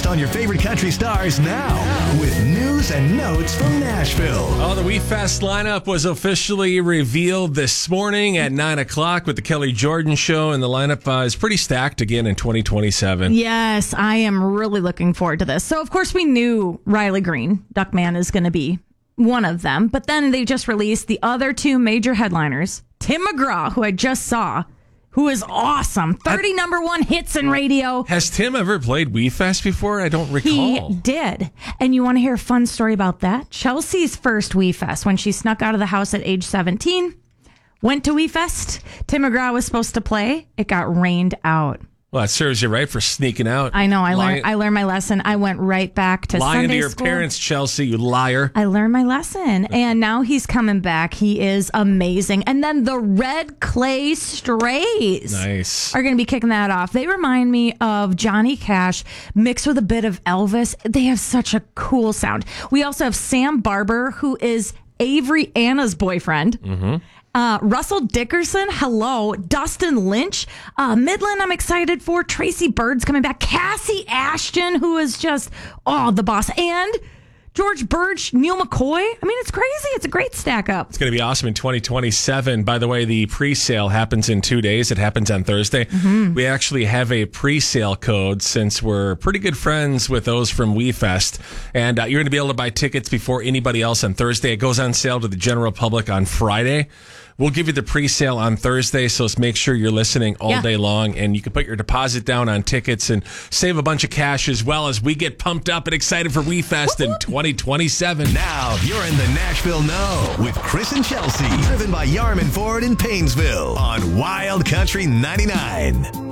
latest on your favorite country stars now with news and notes from Nashville. Oh, the WeFest lineup was officially revealed this morning at 9 o'clock with the Kelly Jordan Show, and the lineup is pretty stacked again in 2027. Yes, I am really looking forward to this. So, of course, we knew Riley Green, Duckman, is going to be one of them, but then they just released the other two major headliners, Tim McGraw, who I just saw, who is awesome. 30 number one hits in radio. Has Tim ever played WeFest before? I don't recall. He did. And you want to hear a fun story about that? Chelsea's first WeFest, when she snuck out of the house at age 17, went to WeFest. Tim McGraw was supposed to play. It got rained out. Well, that serves you right for sneaking out. I know. I learned my lesson. I went right back to lying Sunday to your school. parents, Chelsea, you liar. I learned my lesson, and now he's coming back. He is amazing. And then the Red Clay Strays are going to be kicking that off. They remind me of Johnny Cash mixed with a bit of Elvis. They have such a cool sound. We also have Sam Barber, who is Avery Anna's boyfriend. Mm-hmm. Russell Dickerson, hello. Dustin Lynch, Midland, I'm excited for. Tracy Bird's coming back. Cassie Ashton, who is just, the boss. And George Birch, Neil McCoy. I mean, it's crazy. It's a great stack up. It's going to be awesome in 2027. By the way, the pre-sale happens in 2 days. It happens on Thursday. Mm-hmm. We actually have a pre-sale code since we're pretty good friends with those from WeFest. And you're going to be able to buy tickets before anybody else on Thursday. It goes on sale to the general public on Friday. We'll give you the pre-sale on Thursday, so make sure you're listening all day long, and you can put your deposit down on tickets and save a bunch of cash as well as we get pumped up and excited for WeFest in 2027. Now you're in the Nashville Know with Chris and Chelsea, driven by Yarman Ford in Painesville on Wild Country 99.